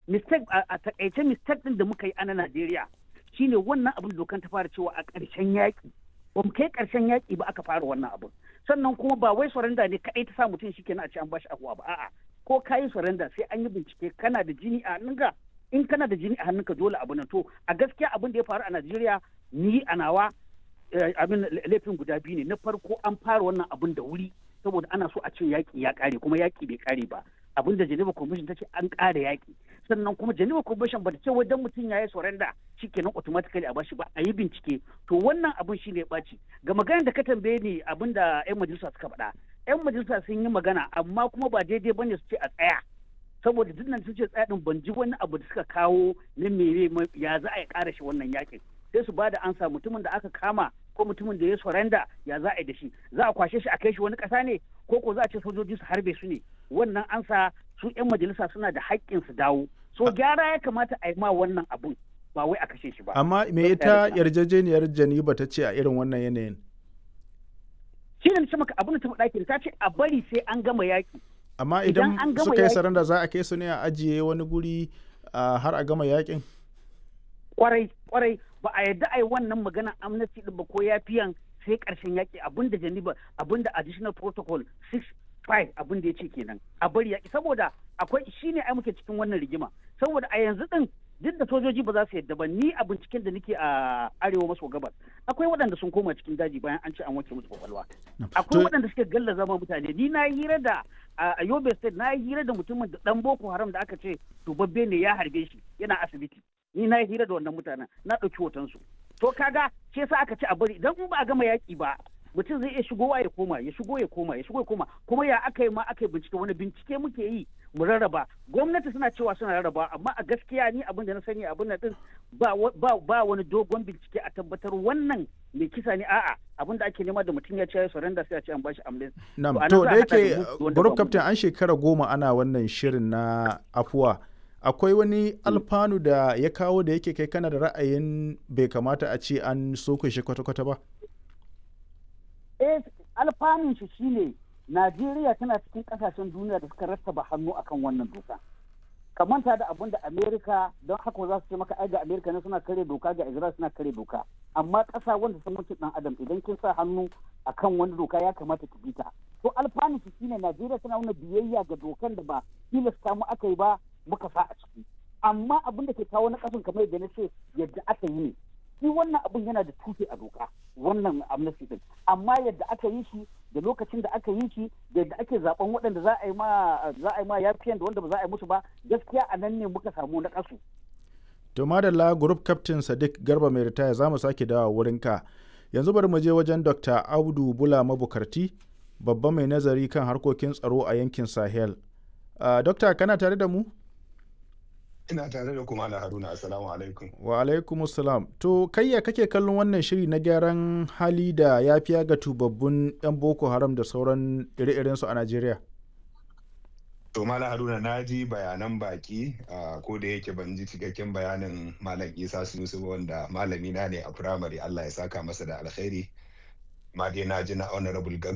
mistake a takaice mistake din da muka yi a Najeriya shine wannan abin dokan ta fara cewa a ƙarshen yaƙi ba mu kai ƙarshen yaƙi ba aka fara wannan abin sannan kuma ba wai surrender ne kaɗai ta sa mutum shi kenan a ce an bashi ahuwa ba a'a ko ka yi surrender sai an yi bincike kana da jini a hannunka in kana da jini a hannunka dole abu nan to a gaskiya abin da ya faru a Najeriya ni a nawa abin laifin guda biyu ne na farko an fara wannan abin da wuri saboda ana so a ce yaƙi ya ƙare kuma yaƙi bai ƙare ba abin da Geneva Convention ta ce an ƙara yaƙi sannan kuma Geneva Convention ba ta ce wajen mutum ya yi surrender shikenan automatically a bashi ba a yi bincike to wannan abin shi ne ɓaci ga maganar da ka tambaye ni abin da 'yan majalisa suka faɗa 'yan majalisa sun yi magana amma kuma ba daidai bane su ce a tsaya saboda duk nan sun ce tsaya din ban ji wani abu da suka kawo na mere ya za a yi ƙara shi wannan yaƙin sai su ba da ansa mutumin da aka kama ko mutumin da ya surrender ya za a yi da shi za a kwashe shi a kai shi wani ƙasa ne ko za a ce sojoji su harbe su ne wannan ansa su 'yan majalisa suna da haƙƙin su dawo so gyara ya kamata a yi ma wannan abun ba wai a kashe shi ba amma me ita yarjejeniyar Geneva ta ce a irin wannan yanayin shi ne maka abin da ta faɗa ta ce a bari sai an gama yaƙi amma idan suka yi surrender za a kai su ne a ajiye wani guri har a gama yaƙin kwarai ba a yarda a yi wannan magana amnesty din ba ko yafiyan sai ƙarshen yaƙi abinda Geneva abinda additional protocol 6.5 abinda ya ce kenan a bari yaƙi saboda akwai shine ai muke cikin wannan rigima saboda a yanzu din duk da sojoji ba za su yadda ba ni a binciken da nake a arewa maso gabas akwai waɗanda sun koma cikin daji bayan an ce an wanke musu kwakwalwa akwai waɗanda suke galla zama mutane ni na hira da a Yobe State na hira da mutumin da dan Boko Haram da aka ce tubabbe ne ya harbe shi yana asibiti ni na hira da wannan mutanen na ɗauki hotonsu to kaga ce sa aka ce a bari idan ba a gama yaƙi ba mutum zai iya shigowa ya koma kuma ya aka yi ma aka yi bincike wani bincike muke yi mu rarraba gwamnati suna cewa suna rarraba amma a gaskiya ni abin da na sani abin da din ba wani dogon bincike a tabbatar wannan mai kisa ne a'a abin da ake nema da mutum ya ce ya surrender sai a ce an bashi amnesty to da yake group captain an shekara 10 ana wannan shirin na afuwa akwai wani alfanu da ya kawo da yake kai kana da ra'ayin bai kamata a ce an soke shi kwata-kwata ba alfanun shi shine Najeriya tana cikin kasashen duniya da suka rattaba hannu akan wannan doka. Ka manta da abin da Amerika don haka za su ce maka ai ga Amerika ne suna kare doka ga Israel suna kare doka. Amma ƙasa wanda sun mutu dan adam idan kin sa hannu akan wani doka ya kamata ki bi ta. To alfanun shi shine Najeriya tana nuna biyayya ga dokan da ba tilasta mu aka yi ba muka sa a ciki. Amma abin da ke kawo na kasan kamar yadda na ce yadda aka yi ne. Shi wannan abin yana da tushe a doka wannan amnesty din amma yadda aka yi shi da lokacin da aka yi shi da yadda ake zaben waɗanda za a yi ma yafiyan da wanda ba za a yi musu ba gaskiya a nan ne muka samu na kasu. To madalla group captain Sadiq Garba mai ritaya za mu sake dawo wurinka yanzu bari mu je wajen Dr. Audu Bula Mabukarti babba mai nazari kan harkokin tsaro a yankin Sahel. Dokta kana tare da mu? Ina tare da kuma Haruna, assalamu alaikum. Wa alaikum assalam. To kayya kake kallon wannan shiri na gyaran hali da yafiya ga tubabbun 'yan Boko Haram da sauran ire-iren su a Najeriya? To Malam Haruna na ji bayanan baki ko da yake ban ji cikakken bayanin Malam Isa Sunusi wanda malami na ne a firamare Allah ya saka masa da alkhairi. Ma dai na ji na honorable